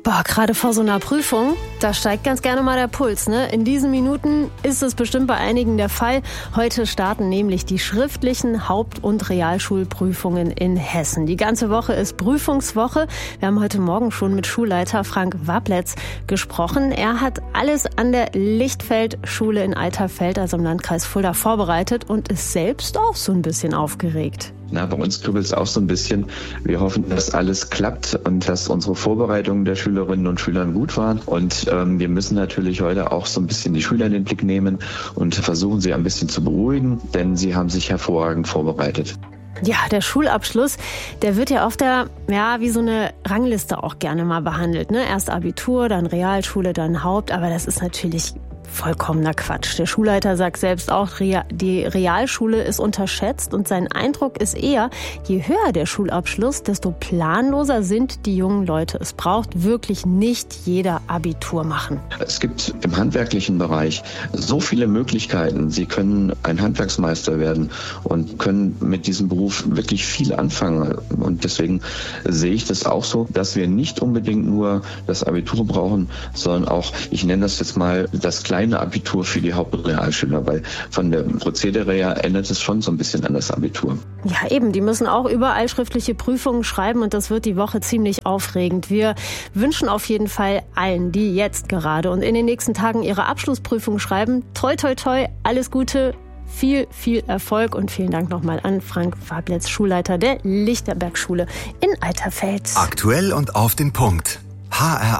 Boah, gerade vor so einer Prüfung, da steigt ganz gerne mal der Puls, ne? In diesen Minuten ist es bestimmt bei einigen der Fall. Heute starten nämlich die schriftlichen Haupt- und Realschulprüfungen in Hessen. Die ganze Woche ist Prüfungswoche. Wir haben heute Morgen schon mit Schulleiter Frank Wabletz gesprochen. Er hat alles an der Lichtfeld-Schule in Eiterfeld, also im Landkreis Fulda, vorbereitet und ist selbst auch so ein bisschen aufgeregt. Bei uns kribbelt es auch so ein bisschen. Wir hoffen, dass alles klappt und dass unsere Vorbereitungen der Schülerinnen und Schüler gut waren. Und wir müssen natürlich heute auch so ein bisschen die Schüler in den Blick nehmen und versuchen, sie ein bisschen zu beruhigen, denn sie haben sich hervorragend vorbereitet. Ja, der Schulabschluss, der wird ja auf wie so eine Rangliste auch gerne mal behandelt, ne? Erst Abitur, dann Realschule, dann Haupt, aber das ist natürlich vollkommener Quatsch. Der Schulleiter sagt selbst auch, die Realschule ist unterschätzt und sein Eindruck ist eher, je höher der Schulabschluss, desto planloser sind die jungen Leute. Es braucht wirklich nicht jeder Abitur machen. Es gibt im handwerklichen Bereich so viele Möglichkeiten. Sie können ein Handwerksmeister werden und können mit diesem Beruf wirklich viel anfangen. Und deswegen sehe ich das auch so, dass wir nicht unbedingt nur das Abitur brauchen, sondern auch, ich nenne das jetzt mal, das kleine Abitur für die Haupt- und Realschüler, weil von der Prozedere her ändert es schon so ein bisschen an das Abitur. Ja, eben, die müssen auch überall schriftliche Prüfungen schreiben und das wird die Woche ziemlich aufregend. Wir wünschen auf jeden Fall allen, die jetzt gerade und in den nächsten Tagen ihre Abschlussprüfung schreiben, toi, toi, toi, alles Gute, viel, viel Erfolg und vielen Dank nochmal an Frank Wabletz, Schulleiter der Lichterberg-Schule in Eiterfeld. Aktuell und auf den Punkt. HR